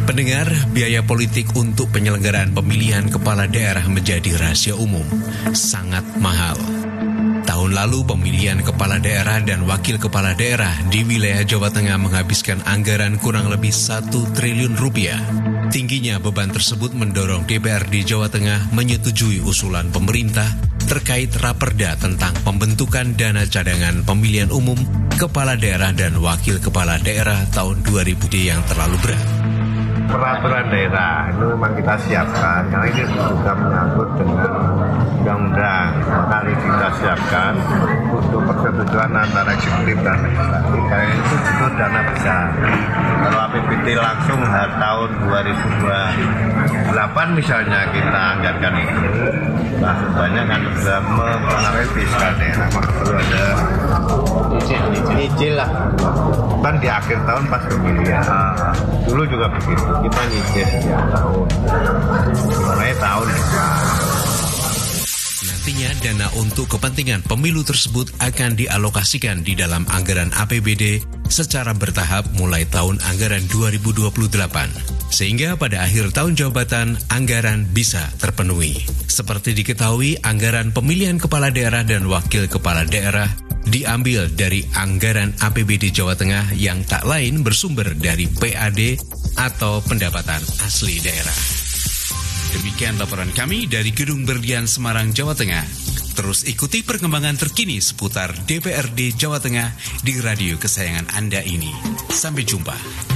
Pendengar, biaya politik untuk penyelenggaraan pemilihan kepala daerah menjadi rahasia umum, sangat mahal. Tahun lalu pemilihan kepala daerah dan wakil kepala daerah di wilayah Jawa Tengah menghabiskan anggaran kurang lebih 1 triliun rupiah. Tingginya beban tersebut mendorong DPRD Jawa Tengah menyetujui usulan pemerintah terkait raperda tentang pembentukan dana cadangan pemilihan umum kepala daerah dan wakil kepala daerah tahun 2000 yang terlalu berat. Peraturan daerah itu memang kita siapkan karena ini juga menyangkut dengan undang-undang. Maka kita siapkan untuk persetujuan antara eksekutif dan legislatif. Karena itu butuh dana besar. Kalau APBD langsung tahun 2028 misalnya kita anggarkan itu, langsung banyak kan bisa mempengaruhi fiskal daerah. Maka perlu ada nyicil lah. Kan di akhir tahun pas pemilihan. Dulu juga begitu. Kita nyicil setiap tahun. Mulai tahun Nantinya dana untuk kepentingan pemilu tersebut akan dialokasikan di dalam anggaran APBD secara bertahap mulai tahun anggaran 2028. Sehingga pada akhir tahun jabatan, anggaran bisa terpenuhi. Seperti diketahui, anggaran pemilihan kepala daerah dan wakil kepala daerah diambil dari anggaran APBD Jawa Tengah yang tak lain bersumber dari PAD atau pendapatan asli daerah. Demikian laporan kami dari Gedung Berlian Semarang, Jawa Tengah. Terus ikuti perkembangan terkini seputar DPRD Jawa Tengah di radio kesayangan Anda ini. Sampai jumpa.